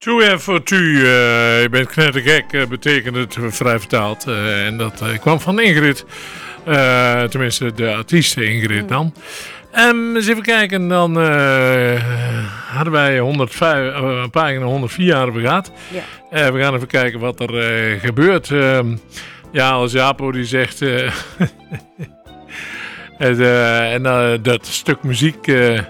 Toe voor tu, je bent knettergek, betekent het vrij vertaald. En dat kwam van Ingrid. Tenminste, de artiest Ingrid dan. Eens even kijken, dan hadden wij pagina 104 hadden we gehad. Ja. We gaan even kijken wat er gebeurt. Ja, als Japo die zegt... dat stuk muziek...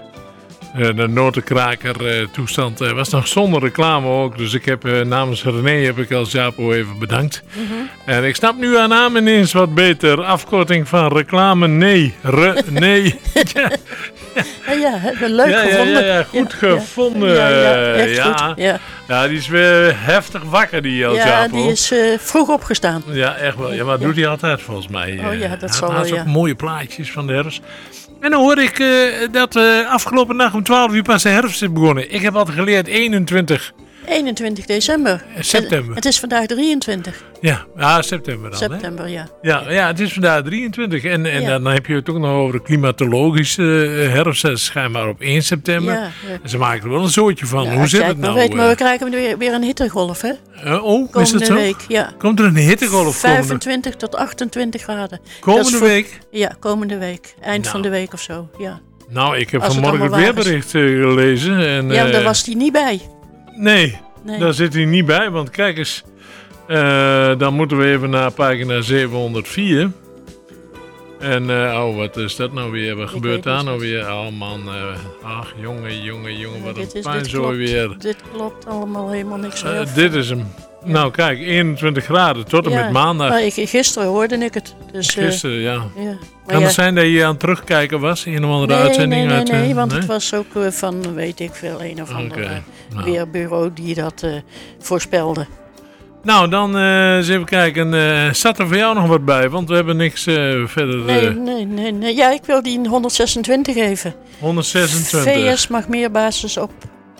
de notenkraker toestand was nog zonder reclame ook. Dus ik heb namens René als Japo even bedankt. Mm-hmm. En ik snap nu aan naam ineens wat beter. Afkorting van reclame nee. Nee. Ja, leuk gevonden. Ja, goed gevonden. Echt goed. Ja, die is weer heftig wakker, die El Japo. Ja, die is vroeg opgestaan. Ja, echt wel. Ja, maar dat doet hij altijd volgens mij. Oh ja, dat zal wel, ja. Ook mooie plaatjes van de herfst. En dan hoor ik dat afgelopen nacht om 12 uur pas de herfst is begonnen. Ik heb altijd geleerd 21 december. September. Het is vandaag 23. Ja, september dan. September, hè? Ja, het is vandaag 23. En dan heb je het ook nog over de klimatologische herfst. Dat is schijnbaar op 1 september. Ja. En ze maken er wel een zootje van. Hoe zit het nou? Maar we krijgen weer een hittegolf, hè? Is dat zo? Week, ja. Komt er een hittegolf? 25 tot 28 graden. Komende week? Ja, komende week. Eind van de week of zo, ja. Nou, ik heb vanmorgen het weerbericht gelezen. En, ja, daar was hij niet bij. Nee, daar zit hij niet bij. Want kijk eens, dan moeten we even naar pagina 704. En, wat is dat nou weer? Wat gebeurt daar nou weer? Oh man, ach jongen, wat een puinzooi weer. Dit klopt allemaal helemaal niks meer. Dit is hem. Ja. Nou kijk, 21 graden tot en met maandag. Maar gisteren hoorde ik het. Dus, gisteren, ja. Kan het zijn dat je aan het terugkijken was? Een of andere uitzending? Nee, want het was ook van, weet ik veel, een of ander weerbureau die dat voorspelde. Nou, dan eens even kijken. Staat er voor jou nog wat bij? Want we hebben niks verder... Nee. Ja, ik wil die 126 even. 126. VS mag meer basis op.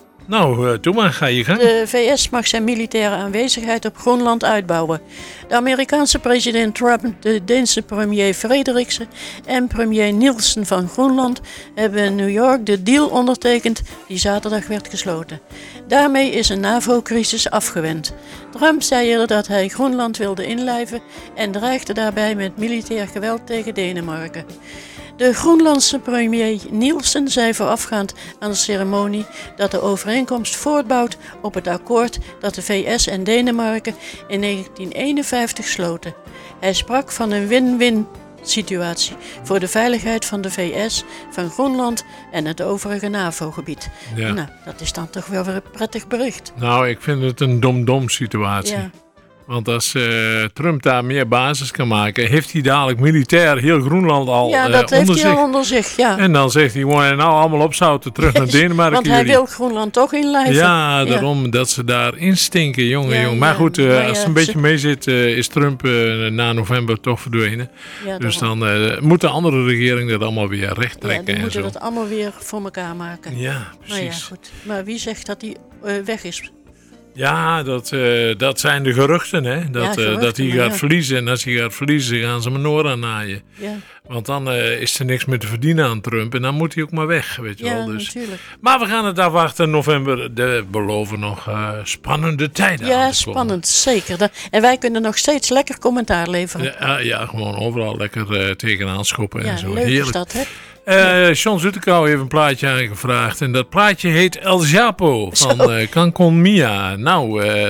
Nou, doe maar, ga je gang. De VS mag zijn militaire aanwezigheid op Groenland uitbouwen. De Amerikaanse president Trump, de Deense premier Frederiksen en premier Nielsen van Groenland hebben in New York de deal ondertekend die zaterdag werd gesloten. Daarmee is een NAVO-crisis afgewend. Trump zei eerder dat hij Groenland wilde inlijven en dreigde daarbij met militair geweld tegen Denemarken. De Groenlandse premier Nielsen zei voorafgaand aan de ceremonie dat de overeenkomst voortbouwt op het akkoord dat de VS en Denemarken in 1951 sloten. Hij sprak van een win-win situatie voor de veiligheid van de VS, van Groenland en het overige NAVO-gebied. Ja. Nou, dat is dan toch wel weer een prettig bericht. Nou, ik vind het een dom-dom situatie. Ja. Want als Trump daar meer basis kan maken, heeft hij dadelijk militair heel Groenland al onder zich. Ja, dat heeft hij al onder zich, ja. En dan zegt hij gewoon, nou allemaal opzouten, terug naar Denemarken. Want hij wil Groenland toch inlijven. Ja, daarom dat ze daar instinken, jongen. Maar goed, als het een beetje mee zit, is Trump na november toch verdwenen. Ja, dus dan moet de andere regering dat allemaal weer recht trekken. Ja, die moeten dat allemaal weer voor elkaar maken. Ja, precies. Maar, goed. Maar wie zegt dat hij weg is? Ja, dat zijn de geruchten, hè. Dat hij gaat verliezen. En als hij gaat verliezen, gaan ze Menorah naaien. Ja. Want dan is er niks meer te verdienen aan Trump. En dan moet hij ook maar weg, weet je wel. Dus. Natuurlijk. Maar we gaan het afwachten. November, beloven nog spannende tijden. Ja, spannend, zeker. En wij kunnen nog steeds lekker commentaar leveren. Ja, gewoon overal lekker tegenaan schoppen en zo. Leuk heerlijk. Is dat, hè? John Zoetekou heeft een plaatje aangevraagd. En dat plaatje heet El Japo van Cancun Mia. Nou,